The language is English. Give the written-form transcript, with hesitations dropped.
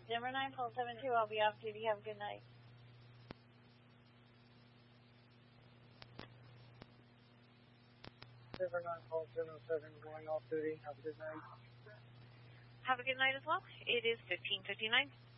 Denver 9-1272, I'll be off duty. Have a good night. Denver 9-1277, going off duty. Have a good night. Have a good night as well. It is 15:59.